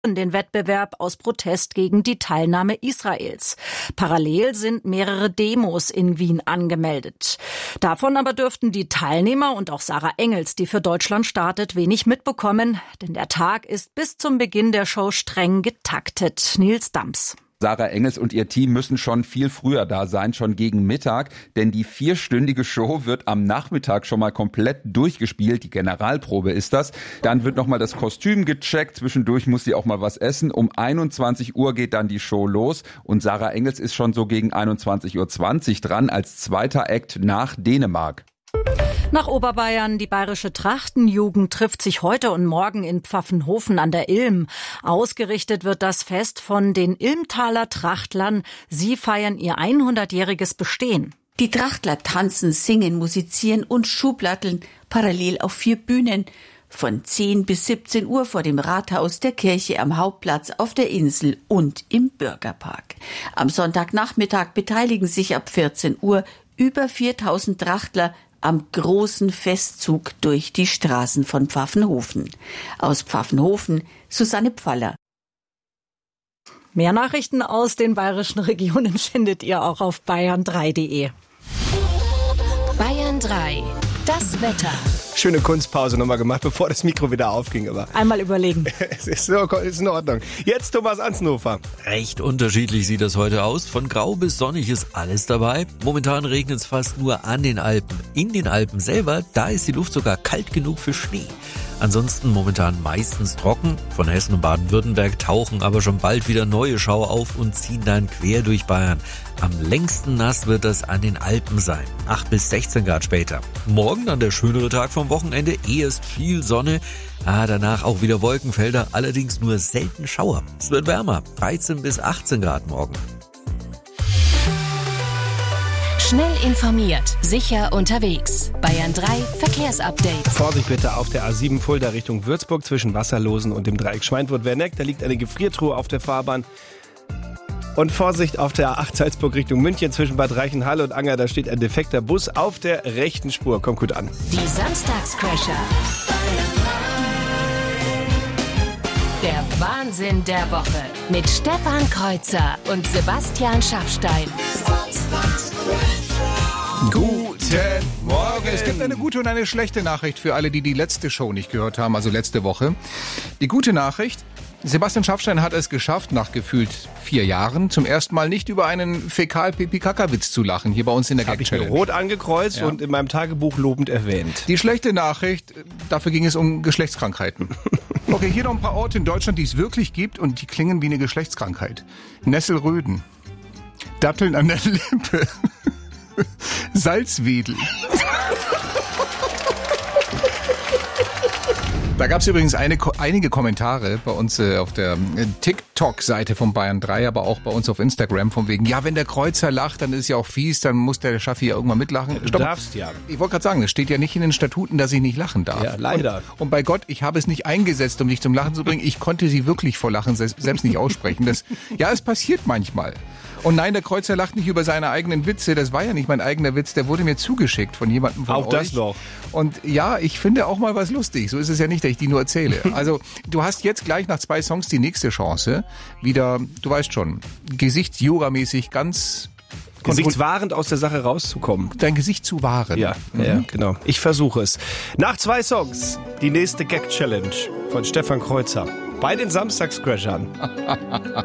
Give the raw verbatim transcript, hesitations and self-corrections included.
den Wettbewerb aus Protest gegen die Teilnahme Israels. Parallel sind mehrere Demos in Wien angemeldet. Davon aber dürften die Teilnehmer und auch Sarah Engels, die für Deutschland startet, wenig mitbekommen, denn der Tag ist bis zum Beginn der Show streng getaktet. Nils Dams. Sarah Engels und ihr Team müssen schon viel früher da sein, schon gegen Mittag, denn die vierstündige Show wird am Nachmittag schon mal komplett durchgespielt. Die Generalprobe ist das. Dann wird nochmal das Kostüm gecheckt. Zwischendurch muss sie auch mal was essen. Um einundzwanzig Uhr geht dann die Show los und Sarah Engels ist schon so gegen einundzwanzig Uhr zwanzig dran als zweiter Act nach Dänemark. Nach Oberbayern, die bayerische Trachtenjugend trifft sich heute und morgen in Pfaffenhofen an der Ilm. Ausgerichtet wird das Fest von den Ilmtaler Trachtlern. Sie feiern ihr hundertjähriges Bestehen. Die Trachtler tanzen, singen, musizieren und schublatteln parallel auf vier Bühnen. Von zehn bis siebzehn Uhr vor dem Rathaus, der Kirche, am Hauptplatz, auf der Insel und im Bürgerpark. Am Sonntagnachmittag beteiligen sich ab vierzehn Uhr über viertausend Trachtler am großen Festzug durch die Straßen von Pfaffenhofen. Aus Pfaffenhofen, Susanne Pfaller. Mehr Nachrichten aus den bayerischen Regionen findet ihr auch auf bayern drei punkt de. Bayern drei, das Wetter. Schöne Kunstpause nochmal gemacht, bevor das Mikro wieder aufging. Aber einmal überlegen. Es ist, so, ist in Ordnung. Jetzt Thomas Ansnhofer. Recht unterschiedlich sieht das heute aus. Von grau bis sonnig ist alles dabei. Momentan regnet es fast nur an den Alpen. In den Alpen selber, da ist die Luft sogar kalt genug für Schnee. Ansonsten momentan meistens trocken. Von Hessen und Baden-Württemberg tauchen aber schon bald wieder neue Schauer auf und ziehen dann quer durch Bayern. Am längsten nass wird das an den Alpen sein. acht bis sechzehn Grad später. Morgen dann der schönere Tag vom Wochenende. Erst viel Sonne. Ah, danach auch wieder Wolkenfelder. Allerdings nur selten Schauer. Es wird wärmer. dreizehn bis achtzehn Grad morgen. Schnell informiert, sicher unterwegs. Bayern drei Verkehrsupdate. Vorsicht bitte auf der A sieben Fulda Richtung Würzburg zwischen Wasserlosen und dem Dreieck Schweinfurt-Werneck. Da liegt eine Gefriertruhe auf der Fahrbahn. Und Vorsicht auf der A acht Salzburg Richtung München zwischen Bad Reichenhall und Anger. Da steht ein defekter Bus auf der rechten Spur. Kommt gut an. Die Samstagscrasher. Der Wahnsinn der Woche mit Stefan Kreuzer und Sebastian Schaffstein. Guten Morgen. Es gibt eine gute und eine schlechte Nachricht für alle, die die letzte Show nicht gehört haben, also letzte Woche. Die gute Nachricht: Sebastian Schaffstein hat es geschafft, nach gefühlt vier Jahren zum ersten Mal nicht über einen Fäkal-Pipi-Kaka-Witz zu lachen, hier bei uns in der Gag-Challenge. Ich mir rot angekreuzt ja. Und in meinem Tagebuch lobend erwähnt. Die schlechte Nachricht, dafür ging es um Geschlechtskrankheiten. Okay, hier noch ein paar Orte in Deutschland, die es wirklich gibt und die klingen wie eine Geschlechtskrankheit. Nesselröden, Datteln an der Lippe, Salzwedel. Da gab es übrigens eine, einige Kommentare bei uns äh, auf der äh, TikTok-Seite von Bayern drei, aber auch bei uns auf Instagram von wegen, ja, wenn der Kreuzer lacht, dann ist ja auch fies, dann muss der Schaffi ja irgendwann mitlachen. Du Stopp. darfst ja. Ich wollte gerade sagen, es steht ja nicht in den Statuten, dass ich nicht lachen darf. Ja, leider. Und, und bei Gott, ich habe es nicht eingesetzt, um dich zum Lachen zu bringen. Ich konnte sie wirklich vor Lachen selbst nicht aussprechen. Das, ja, es passiert manchmal. Und nein, der Kreuzer lacht nicht über seine eigenen Witze. Das war ja nicht mein eigener Witz. Der wurde mir zugeschickt von jemandem von auch euch. Auch das noch. Und ja, ich finde auch mal was lustig. So ist es ja nicht, dass ich die nur erzähle. Also du hast jetzt gleich nach zwei Songs die nächste Chance. Wieder, du weißt schon, gesichtsyogamäßig ganz... gesichtswahrend aus der Sache rauszukommen. Dein Gesicht zu wahren. Ja, mhm. ja, genau. Ich versuche es. Nach zwei Songs die nächste Gag-Challenge von Stefan Kreuzer bei den Samstagscrashern.